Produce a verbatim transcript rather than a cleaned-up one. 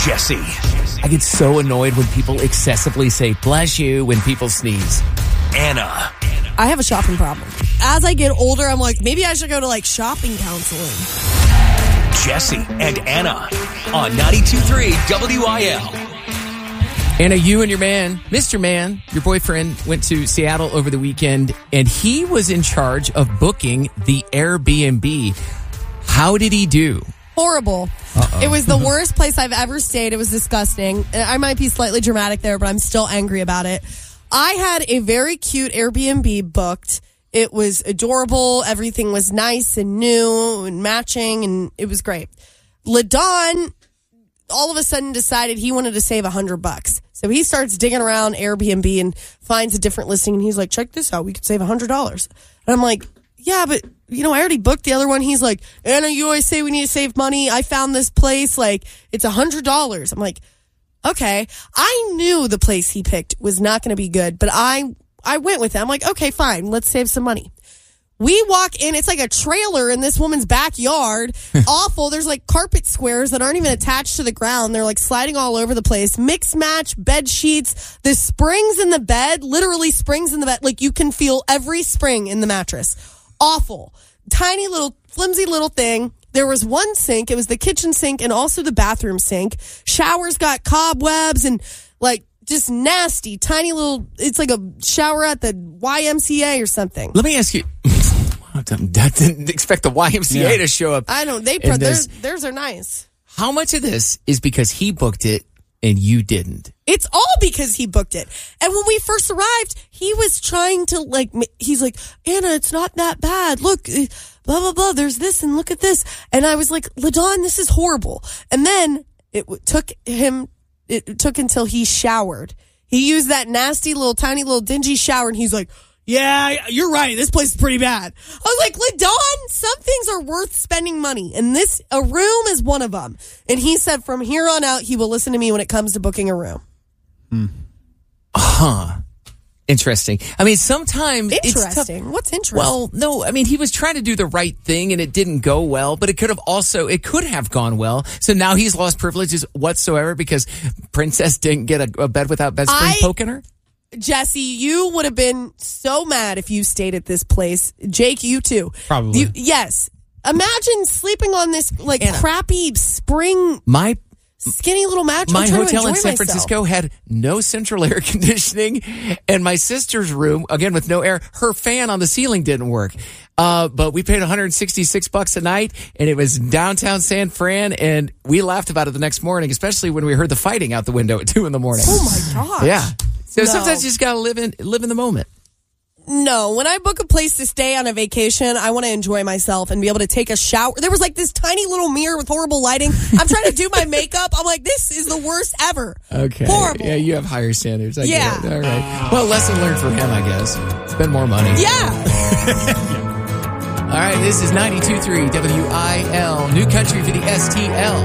Jesse. I get so annoyed when people excessively say bless you when people sneeze. Anna. I have a shopping problem. As I get older, I'm like, maybe I should go to like shopping counseling. Jesse and Anna on ninety-two point three W I L. Anna, you and your man, Mister Man, your boyfriend, went to Seattle over the weekend, and he was in charge of booking the Airbnb. How did he do? Horrible. Uh-oh. It was the worst place I've ever stayed. It was disgusting. I might be slightly dramatic there, but I'm still angry about it. I had a very cute Airbnb booked. It was adorable. Everything was nice and new and matching, and it was great. LaDon all of a sudden decided he wanted to save a hundred bucks. So he starts digging around Airbnb and finds a different listing, and he's like, check this out. We could save a hundred dollars. And I'm like, yeah, but you know, I already booked the other one. He's like, Anna, you always say we need to save money. I found this place. Like, it's a hundred dollars. I'm like, okay. I knew the place he picked was not going to be good, but I, I went with it. I'm like, okay, fine. Let's save some money. We walk in, it's like a trailer in this woman's backyard. Awful. There's like carpet squares that aren't even attached to the ground. They're like sliding all over the place. Mix match bed sheets. The springs in the bed, literally springs in the bed. Like you can feel every spring in the mattress. Awful. Tiny little, flimsy little thing. There was one sink. It was the kitchen sink and also the bathroom sink. Showers got cobwebs and like just nasty, tiny little, it's like a shower at the Y M C A or something. Let me ask you. I didn't expect the Y M C A yeah. to show up. I don't. They theirs, theirs are nice. How much of this is because he booked it and you didn't? It's all because he booked it. And when we first arrived, he was trying to like. He's like, Anna, it's not that bad. Look, blah blah blah. There's this and look at this. And I was like, LaDon, this is horrible. And then it took him. It took until he showered. He used that nasty little, tiny little, dingy shower, and he's like, yeah, you're right. This place is pretty bad. I was like, LaDon, some things are worth spending money, and this, a room is one of them. And he said from here on out, he will listen to me when it comes to booking a room. Hmm. Huh. Interesting. I mean, sometimes interesting. It's tough. What's interesting? Well, no, I mean, he was trying to do the right thing and it didn't go well, but it could have also, it could have gone well. So now he's lost privileges whatsoever because Princess didn't get a, a bed without bed spring I, poking her? Jesse, you would have been so mad if you stayed at this place. Jake, you too. Probably. You, yes. Imagine sleeping on this like Anna, crappy spring. My skinny little mattress. My hotel in San myself. Francisco had no central air conditioning, and my sister's room, again with no air, her fan on the ceiling didn't work. Uh, but we paid one hundred sixty-six bucks a night, and it was downtown San Fran, and we laughed about it the next morning, especially when we heard the fighting out the window at two in the morning. Oh my gosh! Yeah. So no. sometimes you just gotta live in live in the moment. No, when I book a place to stay on a vacation, I want to enjoy myself and be able to take a shower. There was like this tiny little mirror with horrible lighting. I'm trying to do my makeup. I'm like, this is the worst ever. Okay. Horrible. Yeah, you have higher standards. I yeah. get it. All right. Well, lesson learned for him, I guess. Spend more money. Yeah. All right, this is ninety-two point three W I L, New Country for the S T L.